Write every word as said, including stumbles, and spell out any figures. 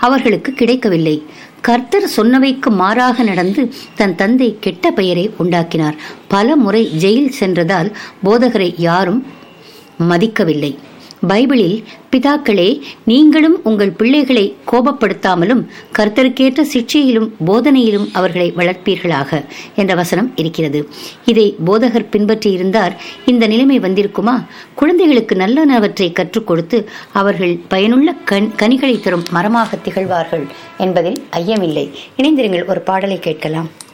அவர்களுக்கு கிடைக்கவில்லை. கர்த்தர் சொன்னவைக்கு மாறாக நடந்து தன் தந்தை கெட்ட பெயரை உண்டாக்கினார். பல முறை ஜெயில் சென்றதால் போதகரை யாரும் மதிக்கவில்லை. பைபிளில், பிதாக்களே, நீங்களும் உங்கள் பிள்ளைகளை கோபப்படுத்தாமலும் கர்த்தருக்கேற்ற சிக்ஷையிலும் போதனையிலும் அவர்களை வளர்ப்பீர்களாக என்ற வசனம் இருக்கிறது. இதை போதகர் பின்பற்றி இருந்தார் இந்த நிலைமை வந்திருக்குமா? குழந்தைகளுக்கு நல்லனவற்றை கற்றுக் கொடுத்து அவர்கள் பயனுள்ள கண் கனிகளை தரும் மரமாக திகழ்வார்கள் என்பதில் ஐயமில்லை. இணைந்திருங்கள், ஒரு பாடலை கேட்கலாம்.